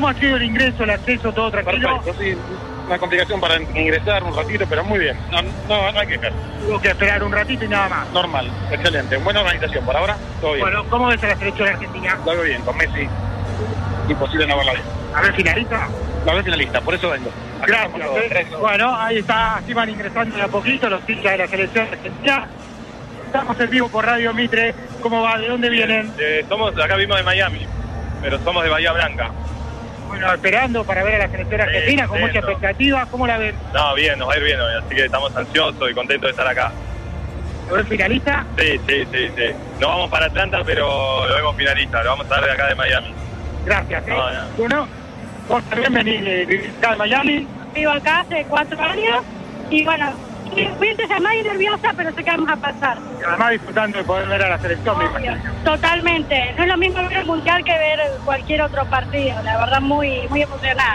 ¿Cómo ha sido el ingreso, el acceso, todo tranquilo? Perfecto, sí. Una complicación para ingresar un ratito, pero muy bien. No hay que quejar. Tuvo que esperar un ratito y nada más. Normal, excelente. Buena organización por ahora, todo bien. Bueno, ¿cómo ves a la selección argentina? Lo veo bien, con Messi. Imposible no verla bien. A ver, finalista. La veo finalista, por eso vengo. Gracias. Bueno, ahí está, así van ingresando de a poquito los hinchas de la selección argentina. Estamos en vivo por Radio Mitre. ¿Cómo va? ¿De dónde vienen? Acá vimos de Miami, pero somos de Bahía Blanca. Bueno, esperando para ver a la selección argentina con mucha expectativa. ¿Cómo la ven? No, bien, nos va a ir bien hoy, así que estamos ansiosos y contentos de estar acá. ¿Lo ven finalista? Sí. No vamos para Atlanta, pero lo vemos finalista. Lo vamos a dar de acá de Miami. Gracias. Bueno, vos también venís acá de Miami. Vivo acá hace 4 años y bueno, voy a empezar más nerviosa, pero sé que vamos a pasar. Además disfrutando de poder ver a la selección. Totalmente. No es lo mismo ver el Mundial que ver cualquier otro partido. La verdad, muy emocionada.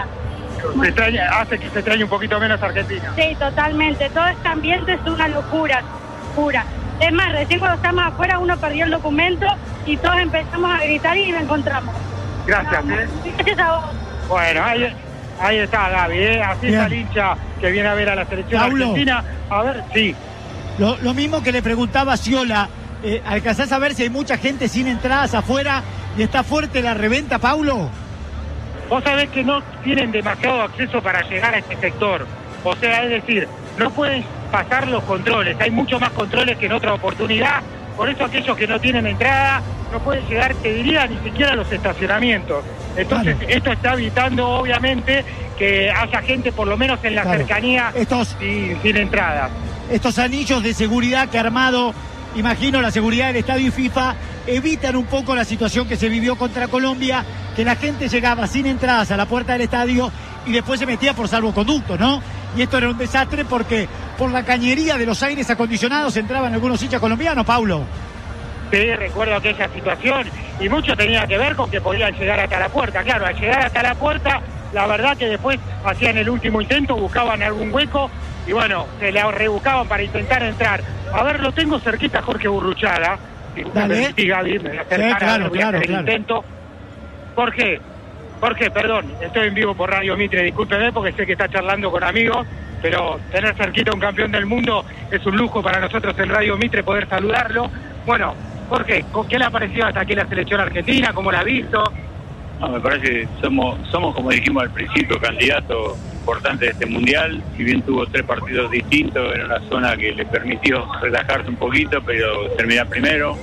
Hace que se extrañe un poquito menos Argentina. Sí, totalmente. Todo este ambiente es una locura, pura. Es más, recién cuando estamos afuera uno perdió el documento y todos empezamos a gritar y lo encontramos. Gracias. Gracias a vos. Bueno, ahí está Gaby, así está el hincha que viene a ver a la selección argentina. A ver, sí. Lo mismo que le preguntaba a Sciolà, ¿alcanzás a ver si hay mucha gente sin entradas afuera y está fuerte la reventa, Paulo? Vos sabés que no tienen demasiado acceso para llegar a este sector. O sea, es decir, no pueden pasar los controles. Hay mucho más controles que en otra oportunidad. Por eso aquellos que no tienen entrada no pueden llegar, te diría, ni siquiera a los estacionamientos. Entonces, esto está evitando, obviamente, que haya gente, por lo menos en la cercanía, sin entradas. Estos anillos de seguridad que ha armado, imagino, la seguridad del estadio y FIFA, evitan un poco la situación que se vivió contra Colombia, que la gente llegaba sin entradas a la puerta del estadio y después se metía por salvoconducto, ¿no? Y esto era un desastre porque por la cañería de los aires acondicionados entraban algunos hinchas colombianos, Paulo. Sí, recuerdo aquella situación y mucho tenía que ver con que podían llegar hasta la puerta. Claro, al llegar hasta la puerta, la verdad que después hacían el último intento, buscaban algún hueco y bueno, se la rebuscaban para intentar entrar. A ver, lo tengo cerquita Jorge Burruchaga. Dale. Sí, Gaby, me voy a acercar, voy a hacer el intento. Jorge, perdón, estoy en vivo por Radio Mitre, discúlpeme porque sé que está charlando con amigos, pero tener cerquita a un campeón del mundo es un lujo para nosotros en Radio Mitre poder saludarlo. Bueno, Jorge, ¿qué le ha parecido hasta aquí la selección argentina? ¿Cómo la ha visto? No, me parece que somos, como dijimos al principio, candidato importante de este mundial. Si bien tuvo 3 partidos distintos, era una zona que le permitió relajarse un poquito, pero terminar primero.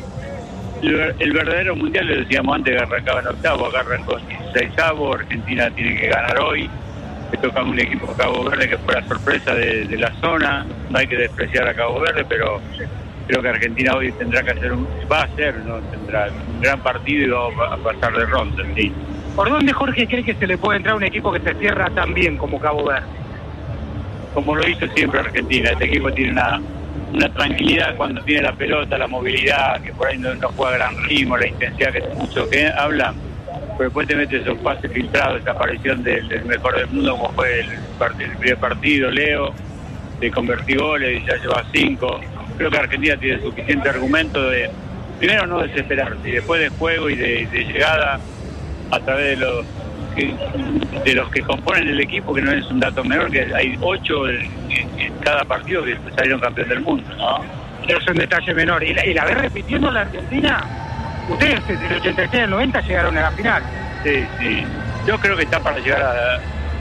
El verdadero mundial, le decíamos antes, que arrancaba en octavo, acá arrancó en 16avo. Argentina tiene que ganar hoy. Le toca a un equipo de Cabo Verde que fue la sorpresa de la zona. No hay que despreciar a Cabo Verde, pero creo que Argentina hoy tendrá que tendrá un gran partido y va a pasar de ronda, sí. ¿Por dónde, Jorge, cree que se le puede entrar un equipo que se cierra tan bien como Cabo Verde? Como lo hizo siempre Argentina. Este equipo tiene una tranquilidad cuando tiene la pelota, la movilidad, que por ahí no juega gran ritmo, la intensidad que muchos que hablan, pero después te metes esos pases filtrados, esa aparición del mejor del mundo como fue el primer partido, Leo, de convertir goles y ya lleva 5. Creo que Argentina tiene suficiente argumento de, primero, no desesperarse, y después de juego y de llegada a través de los que componen el equipo, que no es un dato menor, que hay 8 en cada partido que salieron campeón del mundo, ¿no? Es un detalle menor. ¿Y la ves repitiendo la Argentina? Ustedes desde el 86 al 90 llegaron a la final. Sí. Yo creo que está para llegar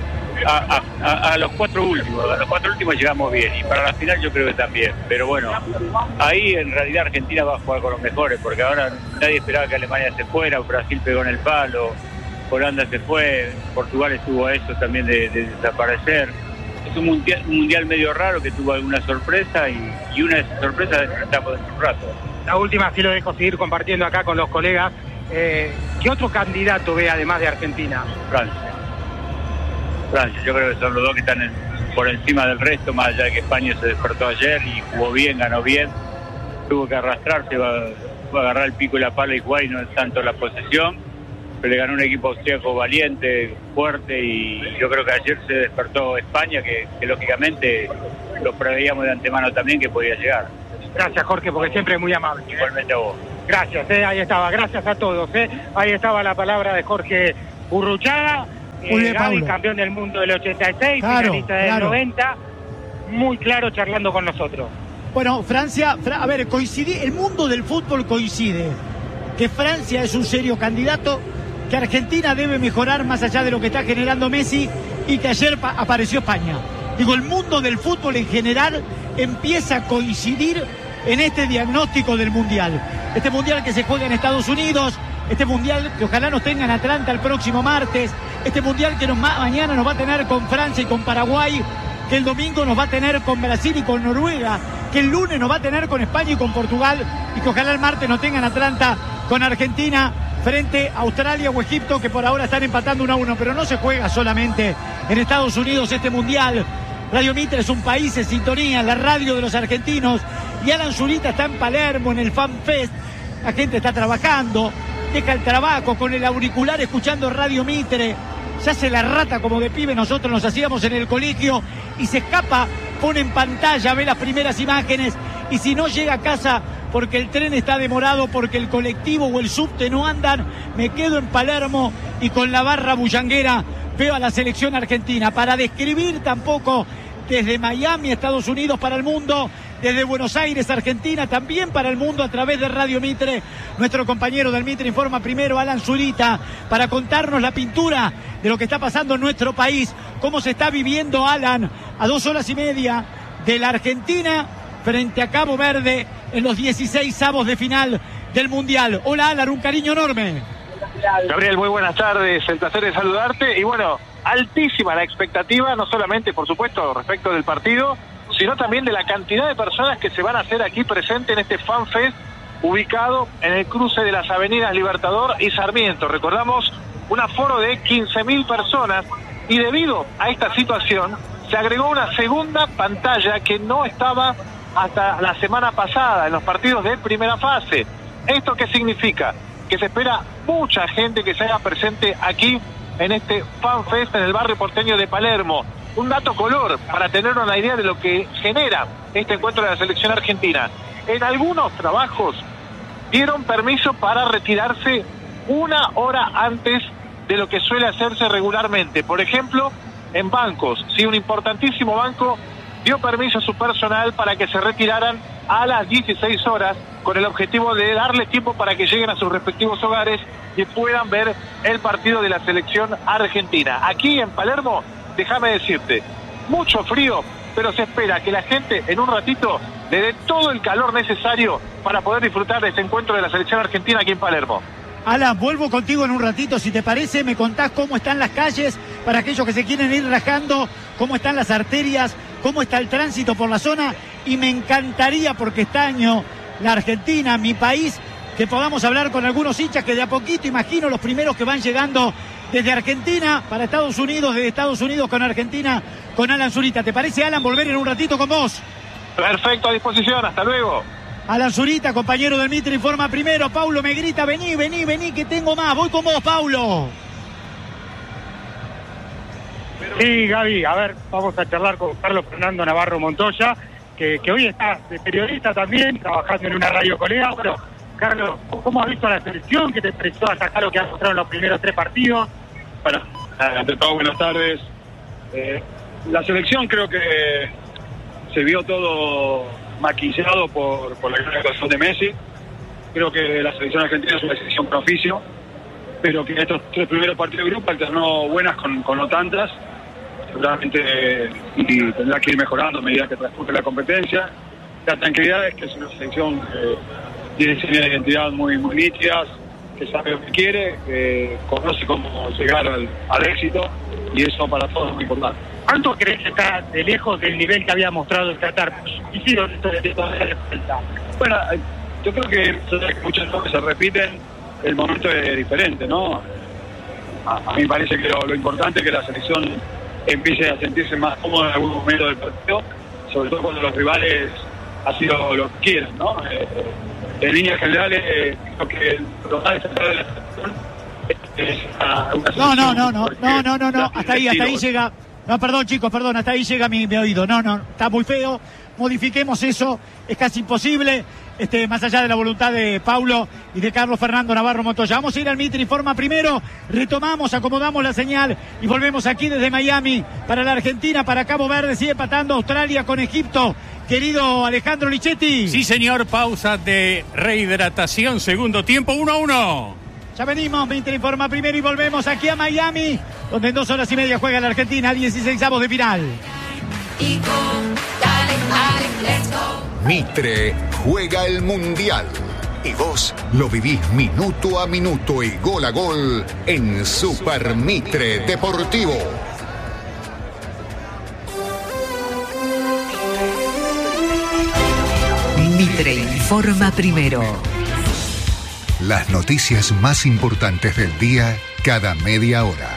a los 4 últimos. A los 4 últimos llegamos bien. Y para la final yo creo que también. Pero bueno, ahí en realidad Argentina va a jugar con los mejores, porque ahora nadie esperaba que Alemania se fuera, Brasil pegó en el palo, Holanda se fue, Portugal estuvo a eso también de desaparecer. Es un mundial medio raro que tuvo alguna sorpresa y una de esas sorpresas estamos dentro de un rato. La última sí lo dejo seguir compartiendo acá con los colegas. ¿Qué otro candidato ve además de Argentina? Francia, yo creo que son los dos que están por encima del resto, más allá de que España se despertó ayer y jugó bien, ganó bien, tuvo que arrastrarse, va a agarrar el pico y la pala y jugar y no es tanto la posesión, pero le ganó un equipo austríaco valiente, fuerte, y yo creo que ayer se despertó España, que lógicamente lo preveíamos de antemano también que podía llegar. Gracias, Jorge, porque siempre es muy amable. Igualmente a vos. Gracias, ahí estaba, gracias a todos. Ahí estaba la palabra de Jorge Burruchaga. bien, Gaby, Paulo. campeón del mundo del 86, Claro, finalista del claro. 90, muy claro charlando con nosotros. Bueno, Francia, a ver, el mundo del fútbol coincide que Francia es un serio candidato, que Argentina debe mejorar más allá de lo que está generando Messi y que ayer apareció España. Digo, el mundo del fútbol en general empieza a coincidir en este diagnóstico del Mundial. Este Mundial que se juega en Estados Unidos, este Mundial que ojalá nos tenga en Atlanta el próximo martes, este Mundial que mañana nos va a tener con Francia y con Paraguay, que el domingo nos va a tener con Brasil y con Noruega, que el lunes nos va a tener con España y con Portugal, y que ojalá el martes nos tenga en Atlanta con Argentina frente a Australia o Egipto, que por ahora están empatando 1-1, pero no se juega solamente en Estados Unidos este Mundial. Radio Mitre es un país en sintonía, la radio de los argentinos, y Alan Zurita está en Palermo, en el Fan Fest. La gente está trabajando, deja el trabajo con el auricular escuchando Radio Mitre, se hace la rata como de pibe nosotros nos hacíamos en el colegio, y se escapa, pone en pantalla, ve las primeras imágenes, y si no llega a casa porque el tren está demorado, porque el colectivo o el subte no andan, me quedo en Palermo y con la barra bullanguera veo a la selección argentina. Para describir tampoco desde Miami, Estados Unidos para el mundo, desde Buenos Aires, Argentina, también para el mundo a través de Radio Mitre, nuestro compañero del Mitre Informa Primero, Alan Zurita, para contarnos la pintura de lo que está pasando en nuestro país, cómo se está viviendo, Alan, a 2 horas y media de la Argentina frente a Cabo Verde en los 16avos de final del Mundial. Hola, Alan, un cariño enorme. Gabriel, muy buenas tardes, el placer de saludarte, y bueno, altísima la expectativa, no solamente, por supuesto, respecto del partido, sino también de la cantidad de personas que se van a hacer aquí presentes en este Fan Fest, ubicado en el cruce de las avenidas Libertador y Sarmiento. Recordamos, un aforo de 15.000 personas, y debido a esta situación, se agregó una segunda pantalla que no estaba hasta la semana pasada en los partidos de primera fase. ¿Esto qué significa? Que se espera mucha gente que se haga presente aquí en este Fan Fest en el barrio porteño de Palermo. Un dato color para tener una idea de lo que genera este encuentro de la selección argentina. En algunos trabajos dieron permiso para retirarse 1 hora antes de lo que suele hacerse regularmente. Por ejemplo, en bancos, sí, un importantísimo banco dio permiso a su personal para que se retiraran a las 16 horas con el objetivo de darles tiempo para que lleguen a sus respectivos hogares y puedan ver el partido de la selección argentina. Aquí en Palermo, déjame decirte, mucho frío, pero se espera que la gente en un ratito le dé todo el calor necesario para poder disfrutar de este encuentro de la selección argentina aquí en Palermo. Alan, vuelvo contigo en un ratito, si te parece, me contás cómo están las calles para aquellos que se quieren ir rajando, cómo están las arterias, cómo está el tránsito por la zona, y me encantaría, porque este año la Argentina, mi país, que podamos hablar con algunos hinchas que de a poquito, imagino, los primeros que van llegando desde Argentina para Estados Unidos, desde Estados Unidos con Argentina, con Alan Zurita. ¿Te parece, Alan, volver en un ratito con vos? Perfecto, a disposición, hasta luego. Alan Zurita, compañero del Mitre Informa Primero. Paulo me grita, vení, que tengo más. Voy con vos, Paulo. Sí, Gaby, a ver, vamos a charlar con Carlos Fernando Navarro Montoya, que hoy está de periodista también, trabajando en una radio colega. Pero, Carlos, ¿cómo has visto la selección? ¿Qué te pareció hasta acá lo que has mostrado en los primeros 3 partidos? Bueno, ante todo, buenas tardes. La selección creo que se vio todo maquillado por la gran actuación de Messi. Creo que la selección argentina es una selección con oficio, pero que estos 3 primeros partidos de grupo alternó buenas con no tantas. Seguramente y tendrá que ir mejorando a medida que transcurre la competencia. La tranquilidad es que es una selección que tiene señas de identidad muy nítidas, que sabe lo que quiere, que conoce cómo llegar al éxito, y eso para todos es muy importante. ¿Cuánto crees que está de lejos del nivel que había mostrado el Qatar? Hicieron esto de todavía falta. Bueno, yo creo que muchas cosas se repiten, el momento es diferente, ¿no? A mí me parece que lo importante es que la selección empiece a sentirse más cómoda en algún momento del partido, sobre todo cuando los rivales así lo quieren, ¿no? En líneas generales, creo que lo más destacado de la selección es No, hasta ahí llega. No, perdón, chicos, hasta ahí llega mi oído. No, está muy feo. Modifiquemos eso, es casi imposible. más allá de la voluntad de Paulo y de Carlos Fernando Navarro Montoya. Vamos a ir al Mitre Informa primero, retomamos, acomodamos la señal y volvemos aquí desde Miami para la Argentina, para Cabo Verde. Sigue empatando Australia con Egipto. Querido Alejandro Lichetti. Sí, señor, pausa de rehidratación, segundo tiempo, 1-1. Ya venimos, Mitre Informa primero y volvemos aquí a Miami, donde en 2 horas y media juega la Argentina, 16avos de final. Mitre juega el Mundial y vos lo vivís minuto a minuto y gol a gol en Super Mitre Deportivo. Mitre Informa primero. Las noticias más importantes del día cada media hora.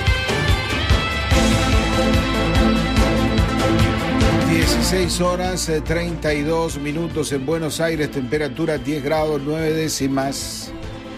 16 horas 32 minutos en Buenos Aires, temperatura 10 grados 9 décimas.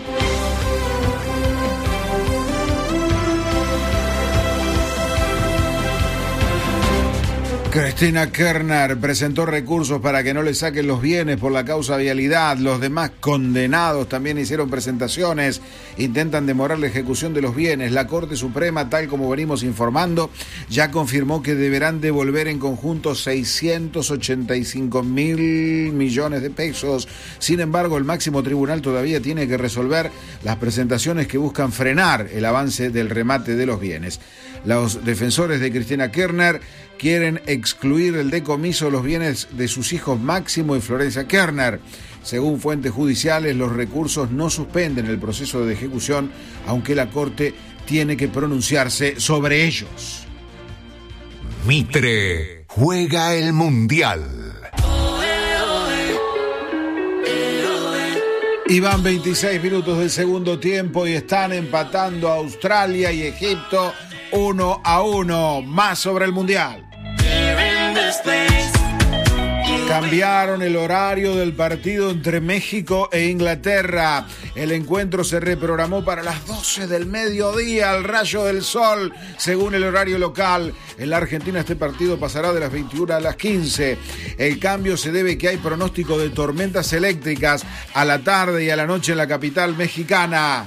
Cristina Kirchner presentó recursos para que no le saquen los bienes por la causa vialidad. Los demás condenados también hicieron presentaciones. Intentan demorar la ejecución de los bienes. La Corte Suprema, tal como venimos informando, ya confirmó que deberán devolver en conjunto 685.000 millones de pesos. Sin embargo, el máximo tribunal todavía tiene que resolver las presentaciones que buscan frenar el avance del remate de los bienes. Los defensores de Cristina Kirchner quieren excluir el decomiso de los bienes de sus hijos Máximo y Florencia Kirchner. Según fuentes judiciales, los recursos no suspenden el proceso de ejecución, aunque la Corte tiene que pronunciarse sobre ellos. Mitre juega el Mundial. Y van 26 minutos del segundo tiempo y están empatando Australia y Egipto 1-1. Más sobre el Mundial. Cambiaron el horario del partido entre México e Inglaterra. El encuentro se reprogramó para las 12 del mediodía al rayo del sol, según el horario local. En la Argentina este partido pasará de las 21 a las 15. El cambio se debe a que hay pronóstico de tormentas eléctricas a la tarde y a la noche en la capital mexicana.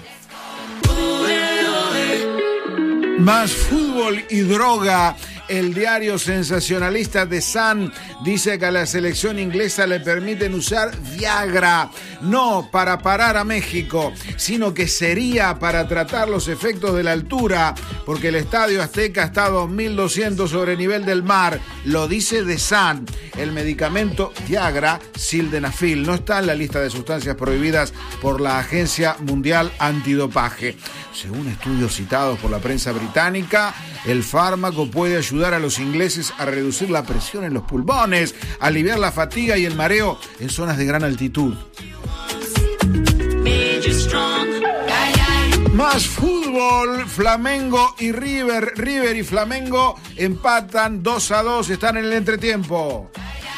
Más fútbol y droga. El diario sensacionalista The Sun dice que a la selección inglesa le permiten usar Viagra, no para parar a México, sino que sería para tratar los efectos de la altura, porque el Estadio Azteca está a 2.200 sobre nivel del mar. Lo dice The Sun. El medicamento Viagra, sildenafil, no está en la lista de sustancias prohibidas por la Agencia Mundial Antidopaje. Según estudios citados por la prensa británica, el fármaco puede ayudar a los ingleses a reducir la presión en los pulmones, aliviar la fatiga y el mareo en zonas de gran altitud. Más fútbol, Flamengo y River. River y Flamengo empatan 2-2, están en el entretiempo.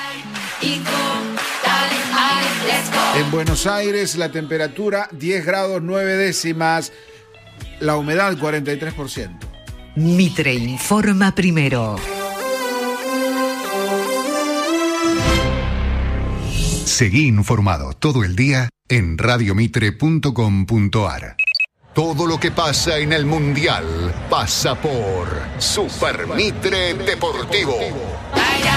En Buenos Aires la temperatura 10 grados 9 décimas, la humedad 43%. Mitre Informa primero. Seguí informado todo el día en radiomitre.com.ar. Todo lo que pasa en el Mundial pasa por Super Mitre Deportivo.